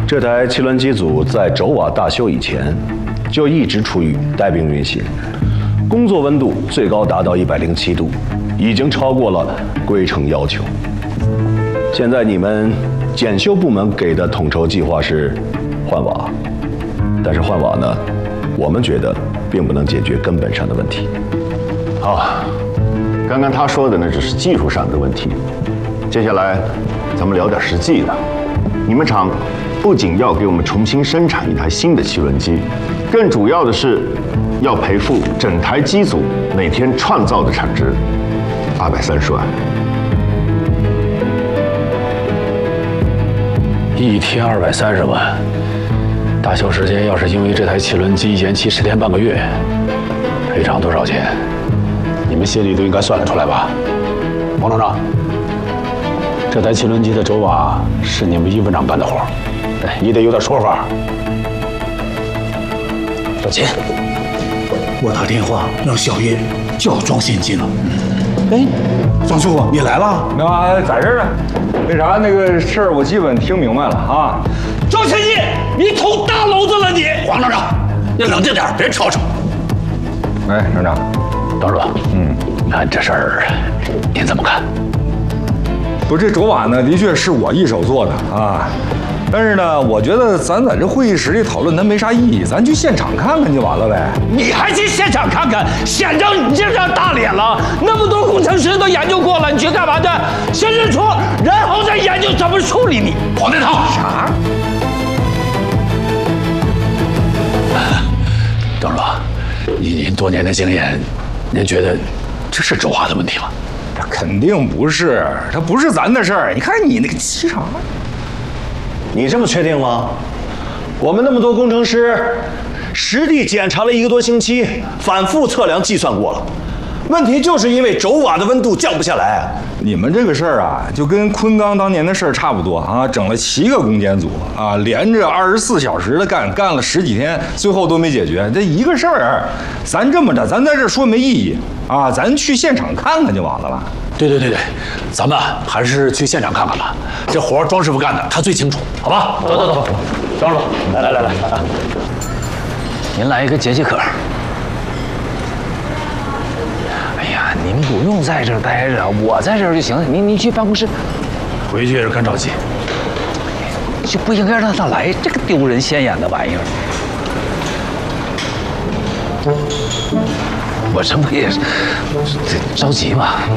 这台汽轮机组在轴瓦大修以前，就一直处于带病运行，工作温度最高达到107度，已经超过了规程要求。现在你们检修部门给的统筹计划是换瓦，但是换瓦呢，我们觉得并不能解决根本上的问题。 好，刚刚他说的呢只是技术上的问题，接下来咱们聊点实际的。你们厂不仅要给我们重新生产一台新的汽轮机，更主要的是要赔付整台机组每天创造的产值230万。 一天230万，大修时间要是因为这台汽轮机延期10天半个月，赔偿多少钱？你们心里都应该算得出来吧？王厂长，这台汽轮机的轴瓦是你们一分厂干的活，你得有点说法。 小秦，我打电话让小叶就要装现金了。哎，张师傅，你来了？ 啊，在这儿呢。那啥，那个事儿我基本听明白了啊。 张先进，你捅大娄子了你！黄厂长，你冷静点，别吵吵。 哎，厂长， 张叔，你看这事儿，您怎么看？ 不是这轴瓦呢，的确是我一手做的啊。但是呢，我觉得咱在这会议室里讨论它没啥意义，咱去现场看看就完了呗。 你还去现场看看？显着你这张大脸了，那么多工程师都研究过了，你去干嘛去？先认错，然后再研究怎么处理你。黄天堂，啥？ 张叔，您多年的经验，您觉得这是轴瓦的问题吗？ 这肯定不是，这不是咱的事儿。你看你那个气场。 你这么确定吗？我们那么多工程师，实地检查了1个多星期，反复测量计算过了，问题就是因为轴瓦的温度降不下来。 你们这个事儿啊，就跟昆钢当年的事儿差不多啊，整了7个攻坚组啊，连着24小时的干了10几天，最后都没解决。这一个事儿，咱这么着，咱在这说没意义啊，咱去现场看看就完了吧。 对，咱们还是去现场看看吧。这活庄师傅干的，他最清楚，好吧？走，庄师傅，来， 您来一个杰西可。哎呀，您不用在这儿待着，我在这儿就行了。您去办公室。 回去也是干着急， 就不应该让他来这个丢人现眼的玩意儿。我这不也是着急吗？